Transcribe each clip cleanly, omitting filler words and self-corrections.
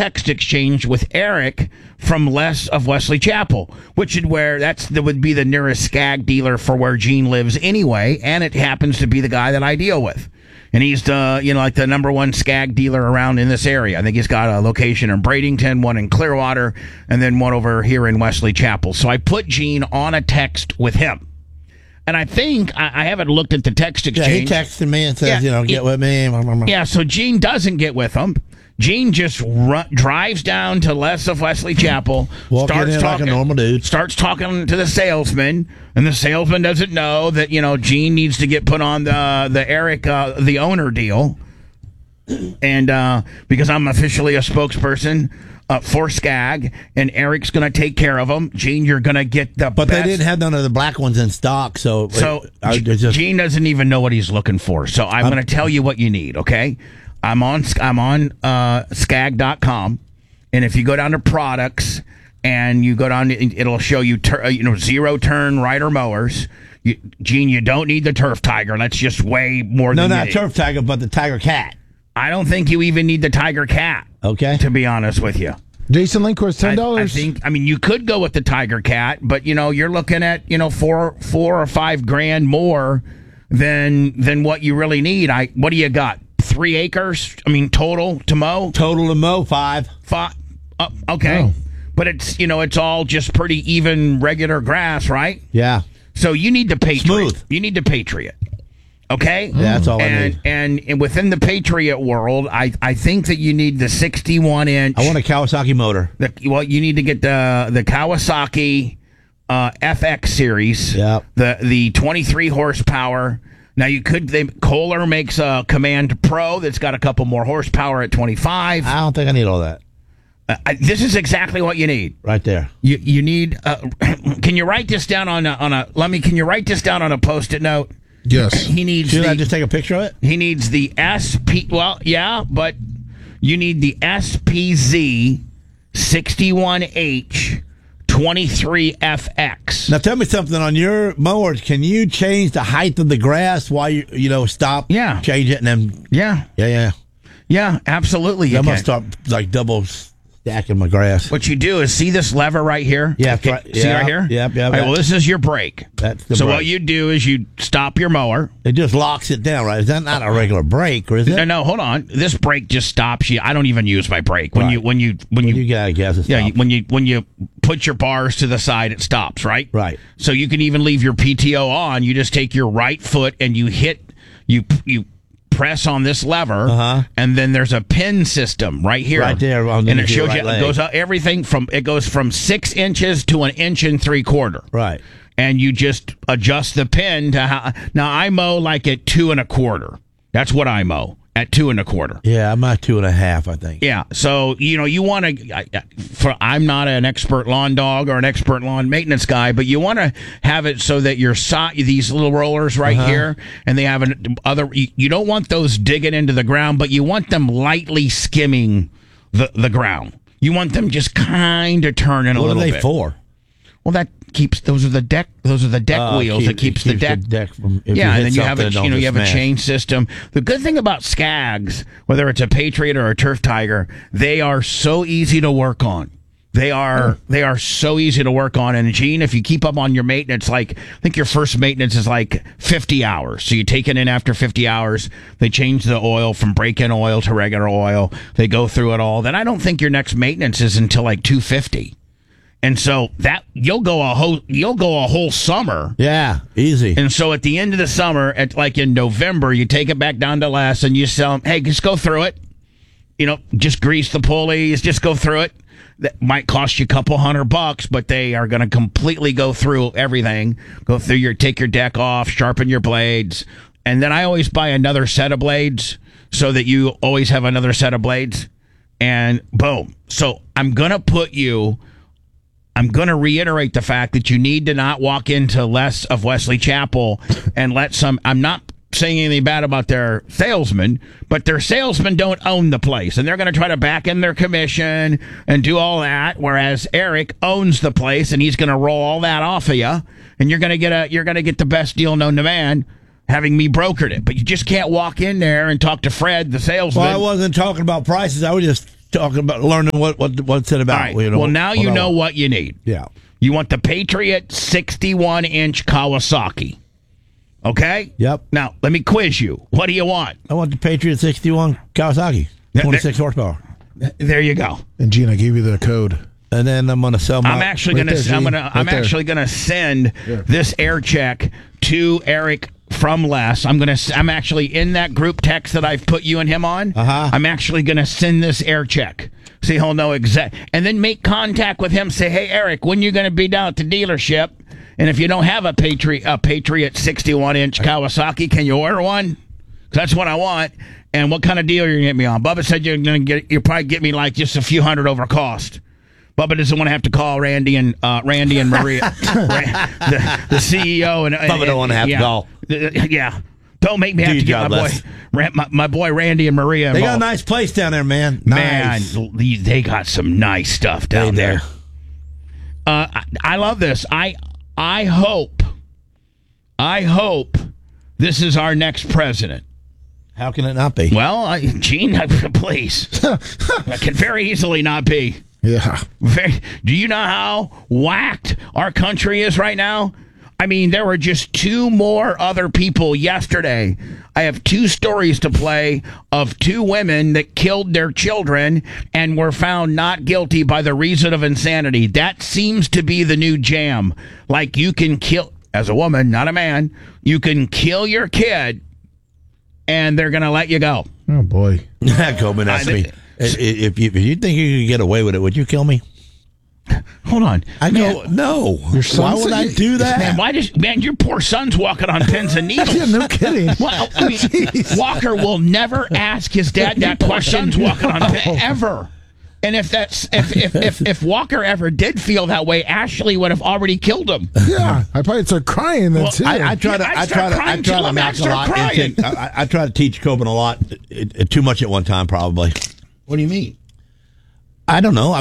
text exchange with Eric from Les of Wesley Chapel, which is where that would be the nearest Skag dealer for where Gene lives anyway, and it happens to be the guy that I deal with. And he's like the number one Skag dealer around in this area. I think he's got a location in Bradenton, one in Clearwater, and then one over here in Wesley Chapel. So I put Gene on a text with him. And I think, I haven't looked at the text exchange. Yeah, he texted me and says, get with me. Yeah, so Gene doesn't get with him. Gene just drives down to Les of Wesley Chapel, starts talking like a normal dude. Starts talking to the salesman, and the salesman doesn't know that Gene needs to get put on the Eric the owner deal, and because I'm officially a spokesperson for Skag, and Eric's going to take care of them. Gene, you're going to get the but best. They didn't have none of the black ones in stock, so Gene doesn't even know what he's looking for. So I'm going to tell you what you need. Okay. I'm on skag.com, and if you go down to products and you go down, it'll show you zero turn rider mowers. Gene, you don't need the Turf Tiger. That's just way more than not Turf Tiger, but the Tiger Cat. I don't think you even need the Tiger Cat. Okay, to be honest with you. Jason Linkworth, $10. I mean, you could go with the Tiger Cat, but you're looking at $4 or $5 grand more than what you really need. What do you got? 3 acres? I mean, total to mow? Total to mow, 5. 5. Okay. Oh. But it's all just pretty even, regular grass, right? Yeah. So you need the Patriot. Smooth. You need the Patriot. Okay? Yeah, that's all I need. And within the Patriot world, I think that you need the 61-inch. I want a Kawasaki motor. You need to get the Kawasaki FX series. Yep. The 23 horsepower. Now, Kohler makes a Command Pro that's got a couple more horsepower at 25. I don't think I need all that. This is exactly what you need. Right there. You need. Can you write this down on a? Can you write this down on a Post-it note? Yes. He needs. Should I just take a picture of it? He needs the SP. Well, yeah, but you need the SPZ 61H 23FX. Now tell me something on your mowers. Can you change the height of the grass while you stop? Yeah. Change it and then. Yeah, absolutely. I'm gonna start double stacking my grass. What you do is see this lever right here. Yeah, okay. right. See right here. Yep. All right, well, this is your brake. That's the so brake. what you do is you stop your mower. It just locks it down, right? Is that not a regular brake, or is it? No, hold on. This brake just stops you. I don't even use my brake when you gotta guess it. Yeah, when you put your bars to the side, it stops. Right. Right. So you can even leave your PTO on. You just take your right foot and you press on this lever, and then there's a pin system right here, right there, and it shows you it goes up everything from 6 inches to 1 3/4 inches. Right. And you just adjust the pin to how. Now I mow like at 2 1/4. That's what I mow at 2 1/4. Yeah, I'm at 2.5, I think. Yeah, so you want to. I'm not an expert lawn dog or an expert lawn maintenance guy, but you want to have it so that these little rollers right here, and they have other. You don't want those digging into the ground, but you want them lightly skimming the ground. You want them just kind of turning a little bit. What are they for? Well, that keeps those are the deck wheels that keeps the deck from. And then you have a chain system. The good thing about Skags, whether it's a Patriot or a Turf Tiger, they are so easy to work on. They are so easy to work on. And Gene, if you keep up on your maintenance, I think your first maintenance is like 50 hours. So you take it in after 50 hours. They change the oil from break-in oil to regular oil. They go through it all. Then I don't think your next maintenance is until like 250. And so that you'll go a whole summer. Yeah, easy. And so at the end of the summer, in November, you take it back down to Les and you sell them. Hey, just go through it. Just grease the pulleys. Just go through it. That might cost you a couple $100, but they are going to completely go through everything. Go through take your deck off, sharpen your blades, and then I always buy another set of blades so that you always have another set of blades. And boom. So I'm going to reiterate the fact that you need to not walk into Les of Wesley Chapel and I'm not saying anything bad about their salesmen, but their salesmen don't own the place, and they're going to try to back in their commission and do all that, whereas Eric owns the place, and he's going to roll all that off of you, and you're going to get the best deal known to man, having me brokered it. But you just can't walk in there and talk to Fred, the salesman. Well, I wasn't talking about prices. I was just talking about learning what's it about. All right. Well, now you know what you need. Yeah. You want the Patriot 61-inch Kawasaki. Okay? Yep. Now, let me quiz you. What do you want? I want the Patriot 61 Kawasaki, 26 horsepower. There you go. And Gene, I gave you the code. And then I'm going to sell my. I'm actually going to send this air check to Eric from Les. I'm actually in that group text that I've put you and him on. I'm actually going to send this air check. See, he'll know exact, and then make contact with him. Say, hey, Eric, when you going to be down at the dealership? And if you don't have a Patriot 61-inch Kawasaki, can you order one? That's what I want. And what kind of deal you're going to get me on? Bubba said you'll probably get me like just a few hundred over cost. Bubba doesn't want to have to call Randy and Maria, the CEO. And Bubba don't want to have to call. Yeah. Don't make me have to get my boy Randy and Maria involved. They got a nice place down there, man. Nice. Man, they got some nice stuff down there. I love this. I hope this is our next president. How can it not be? Well, Gene, please. It can very easily not be. Yeah. Do you know how whacked our country is right now? I mean, there were just 2 more other people yesterday. I have 2 stories to play of 2 women that killed their children and were found not guilty by the reason of insanity. That seems to be the new jam. Like, you can kill, as a woman, not a man, you can kill your kid and they're going to let you go. Oh, boy. Coleman asked me, if you think you could get away with it, would you kill me? Hold on. I go, no. Why would I do that? Man, your poor son's walking on pins and needles. Yeah, no kidding. Well, I mean, Walker will never ask his dad that question walking on pins, ever. And if Walker ever did feel that way, Ashley would have already killed him. Yeah, I probably start crying then too. I try to teach Coben a lot, too much at one time, probably. What do you mean? I don't know.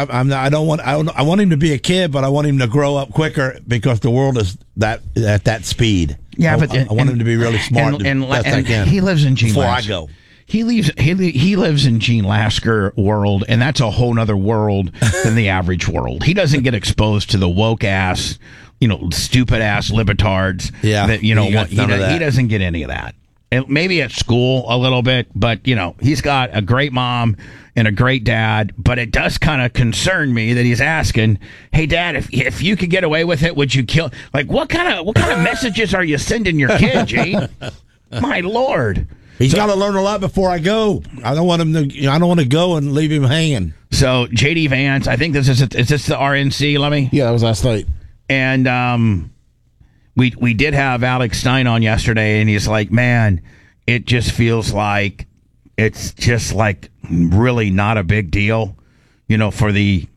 I want him to be a kid, but I want him to grow up quicker because the world is at that speed. Yeah, I want him to be really smart and best I can. He lives in Gene before Lasker. I go. He lives in Gene Lasker world, and that's a whole nother world than the average world. He doesn't get exposed to the woke ass, stupid ass libertards. Yeah, that he doesn't get any of that. And maybe at school a little bit, but he's got a great mom and a great dad. But it does kind of concern me that he's asking, "Hey, Dad, if you could get away with it, would you kill?" Like, what kind of messages are you sending your kid, Gene? My Lord. He's got to learn a lot before I go. I don't want him to. I don't want to go and leave him hanging. So JD Vance, I think is this the RNC, Lemmy? Yeah, that was last night. And we did have Alex Stein on yesterday, and he's like, man, it just feels like it's just like really not a big deal, for the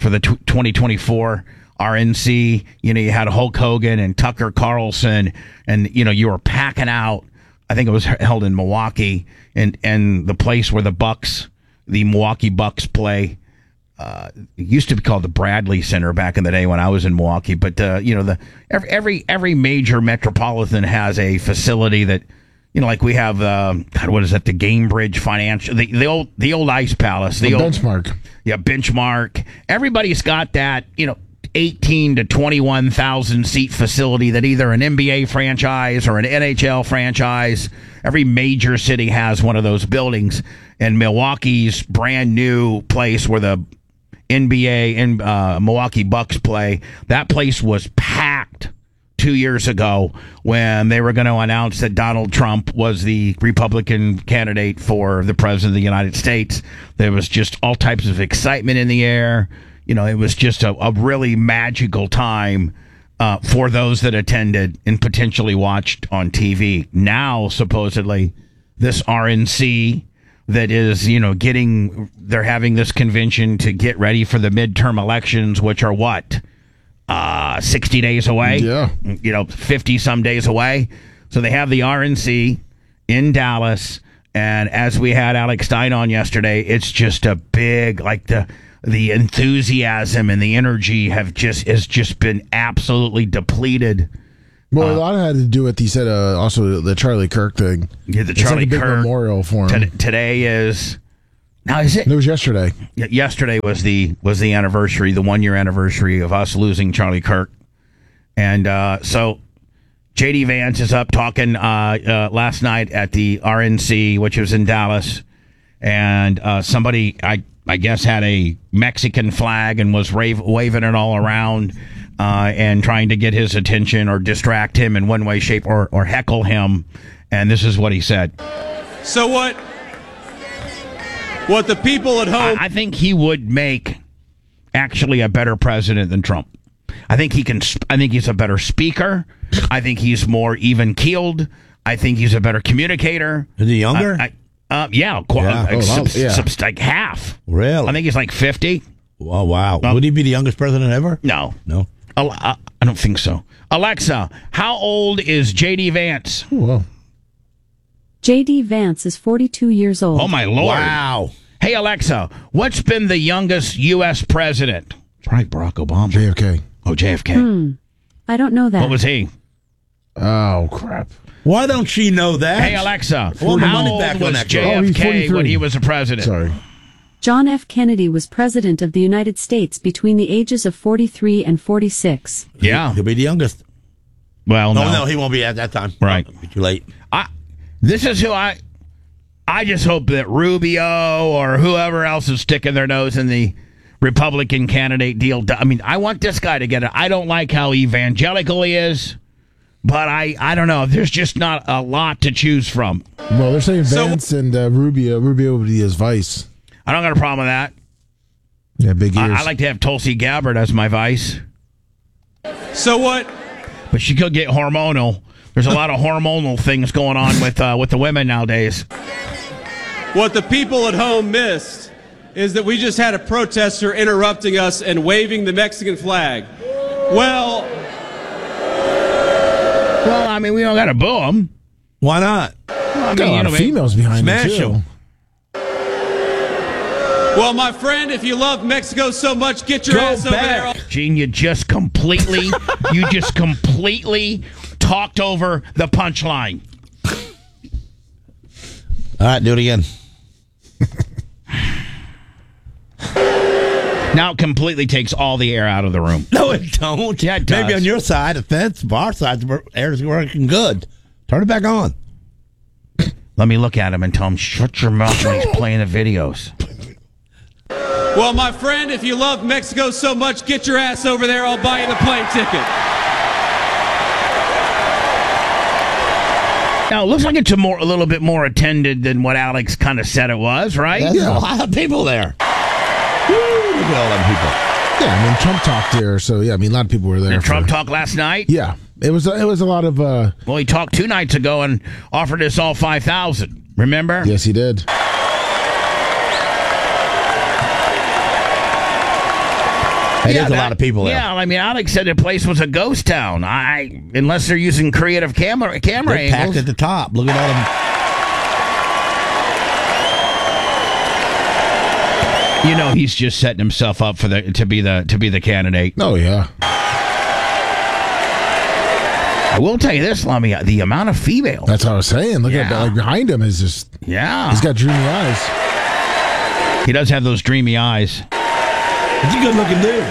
2024 RNC. You had Hulk Hogan and Tucker Carlson, and you were packing out. I think it was held in Milwaukee, and the place where the Milwaukee Bucks play. It used to be called the Bradley Center back in the day when I was in Milwaukee. But every major metropolitan has a facility that like we have. What is that? The Gamebridge Financial, the old Ice Palace, the old Benchmark. Yeah, Benchmark. Everybody's got that. 18 to 21,000 seat facility that either an NBA franchise or an NHL franchise. Every major city has one of those buildings. And Milwaukee's brand new place where the NBA and Milwaukee Bucks play, that place was packed 2 years ago when they were going to announce that Donald Trump was the Republican candidate for the president of the United States. There was just all types of excitement in the air. It was just a really magical time for those that attended and potentially watched on TV. Now, supposedly, this RNC that is, they're having this convention to get ready for the midterm elections, which are what? 60 days away? Yeah. 50 some days away. So they have the RNC in Dallas. And as we had Alex Stein on yesterday, it's just a big, like the enthusiasm and the energy has just been absolutely depleted. Well, a lot of it had to do with, he said, also the Charlie Kirk thing. Yeah, the Charlie Kirk Kirk memorial for him. Today is Now, is it? It was yesterday. Yesterday was the anniversary, the 1 year anniversary of us losing Charlie Kirk, and so JD Vance is up talking last night at the RNC, which was in Dallas, and somebody I guess had a Mexican flag and was waving it all around and trying to get his attention or distract him in one way, shape, or heckle him, and this is what he said. So what the people at home... I think he would make actually a better president than Trump. I think he's a better speaker. I think he's more even-keeled. I think he's a better communicator. Is he younger? Like half. Really? I think he's like 50. Oh, wow. Would he be the youngest president ever? No. I don't think so. Alexa, how old is J.D. Vance? Oh, wow. J.D. Vance is 42 years old. Oh, my Lord. Wow. Hey, Alexa, what's been the youngest U.S. president? That's right, Barack Obama. JFK. Oh, JFK. I don't know that. What was he? Oh, crap. Why don't she know that? Hey, Alexa, Well, the how money old back on was that girl. Oh, he's JFK 43. when he was a president? Sorry. John F. Kennedy was president of the United States between the ages of 43 and 46. Yeah. He'll be the youngest. Well, No, he won't be at that time. Right. It'll be too late. This is who I just hope that Rubio or whoever else is sticking their nose in the Republican candidate deal. I mean, I want this guy to get it. I don't like how evangelical he is, but I don't know. There's just not a lot to choose from. Well, they're saying Vance and Rubio. Rubio would be his vice. I don't got a problem with that. Yeah, big ears. I like to have Tulsi Gabbard as my vice. So what? But she could get hormonal. There's a lot of hormonal things going on with the women nowadays. What the people at home missed is that we just had a protester interrupting us and waving the Mexican flag. Well, I mean, we don't got to boo him. Why not? I Got a lot of females behind him, Smash too. him. well, my friend, if you love Mexico so much, get your ass over there. Gene, you just completely talked over the punchline. All right, do it again. Now it completely takes all the air out of the room. No, it don't. Yeah, it does. Maybe on your side of the fence, but our side, the air's working good. Turn it back on. Let me look at him and tell him, shut your mouth when he's playing the videos. Well, my friend, if you love Mexico so much, get your ass over there. I'll buy you the plane ticket. Now, it looks like it's a little bit more attended than what Alex kind of said it was, right? There's a lot of people there. Woo, look at all them people. Yeah, I mean, Trump talked there, so yeah, I mean, a lot of people were there. Did Trump talk last night? Yeah, it was a lot of. Well, he talked 2 nights ago and offered us all $5,000. Remember? Yes, he did. There's a lot of people there. Yeah, I mean, Alex said the place was a ghost town. Unless they're using creative camera They're angles. packed at the top. Look at all them. You know, he's just setting himself up for to be the candidate. Oh yeah. I will tell you this, Lummy, the amount of females. That's what I was saying. Look at Yeah. that, like behind him is just. Yeah, He's got dreamy eyes. he does have those dreamy eyes. It's a good looking dude.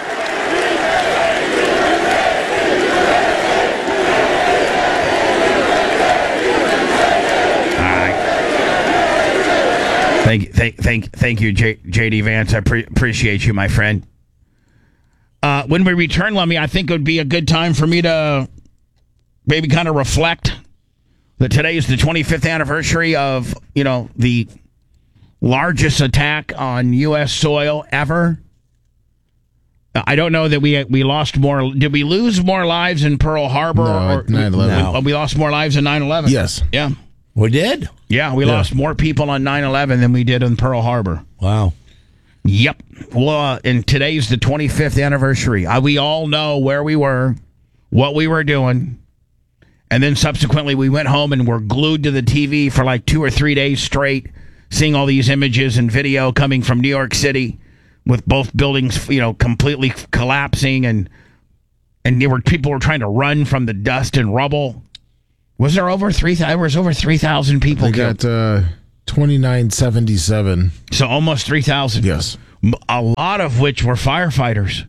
Thank you, J.D. Vance. I appreciate you, my friend. When we return, Lummy, I think it would be a good time for me to maybe kind of reflect that today is the 25th anniversary of, the largest attack on U.S. soil ever. I don't know that we lost more. Did we lose more lives in Pearl Harbor? No, or 9/11. We lost more lives in 9/11. Yes. Yeah. We did? Yeah, we lost more people on 9/11 than we did in Pearl Harbor. Wow. Yep. Well, and today's the 25th anniversary. We all know where we were, what we were doing, and then subsequently we went home and were glued to the TV for like 2 or 3 days straight, seeing all these images and video coming from New York City with both buildings, completely collapsing, and people were trying to run from the dust and rubble. Was there over 3,000? There was over 3,000 people They killed. got 2,977. So almost 3,000. Yes. A lot of which were firefighters.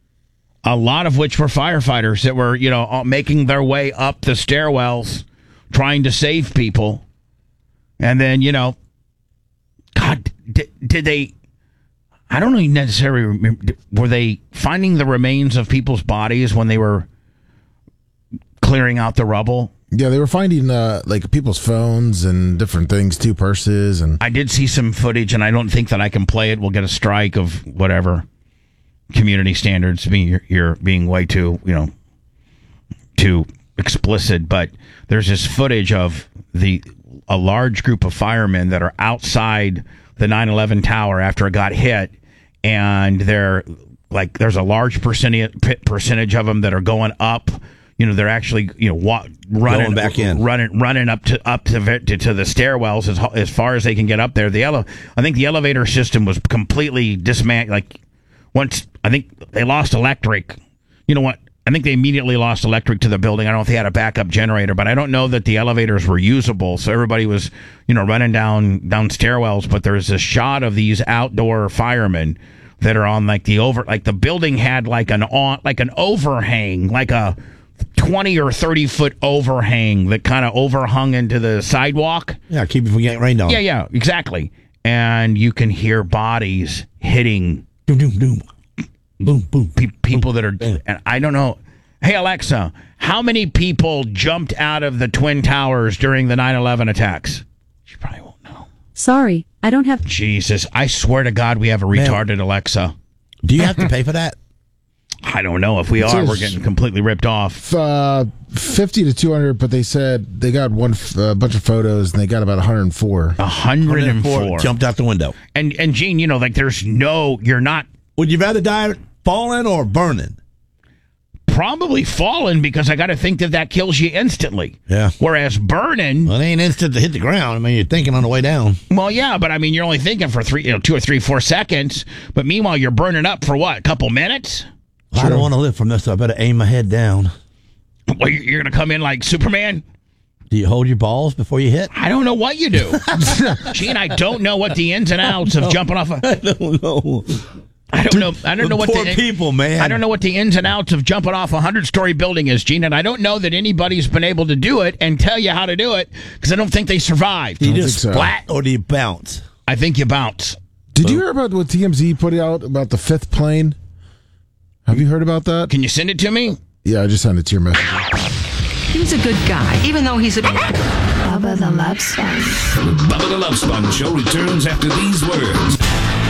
That were, making their way up the stairwells, trying to save people. And then, God, did they... I don't even necessarily remember. Were they finding the remains of people's bodies when they were clearing out the rubble? Yeah, they were finding people's phones and different things too, purses, and I did see some footage, and I don't think that I can play it. We'll get a strike of whatever community standards you're being way too too explicit. But there's this footage of a large group of firemen that are outside the 9/11 tower after it got hit, and there's a large percentage of them that are going up. They're actually running back in, running up to the stairwells as far as they can get up there. I think the elevator system was completely dismantled. Once I think they lost electric. You know what? I think they immediately lost electric to the building. I don't know if they had a backup generator, but I don't know that the elevators were usable. So everybody was running down stairwells. But there's a shot of these outdoor firemen that are on the building had an overhang, like a 20 or 30 foot overhang that kind of overhung into the sidewalk. Yeah, keep it from getting rained on. Yeah, exactly. And you can hear bodies hitting. Doom, doom, doom. Boom, boom. People that are, and I don't know. Hey, Alexa, how many people jumped out of the Twin Towers during the 9/11 attacks? She probably won't know. Sorry, I don't have... Jesus, I swear to God we have a retarded Alexa. Do you have to pay for that? I don't know. If we are, we're getting completely ripped off. 50 to 200, but they said they got a bunch of photos, and they got about 104. 104. Jumped out the window. And Gene, you're not... Would you rather die falling or burning? Probably falling, because I got to think that kills you instantly. Yeah. Whereas burning... Well, it ain't instant to hit the ground. I mean, you're thinking on the way down. Well, yeah, but I mean, you're only thinking for 2 or 3, 4 seconds. But meanwhile, you're burning up for what? A couple minutes? Sure. I don't want to live from this, so I better aim my head down. Well, you're going to come in like Superman? Do you hold your balls before you hit? I don't know what you do. Gene, I don't know what the ins and outs of jumping off I don't know. I don't know what poor people, man. I don't know what the ins and outs of jumping off a 100-story building is, Gene, and I don't know that anybody's been able to do it and tell you how to do it, because I don't think they survived. Do you just splat or do you bounce? I think you bounce. Did you hear about what TMZ put out about the fifth plane? Have you heard about that? Can you send it to me? Yeah, I just sent it to your message. He's a good guy, even though he's a... Bubba the Love Sponge. The Bubba the Love Sponge Show returns after these words.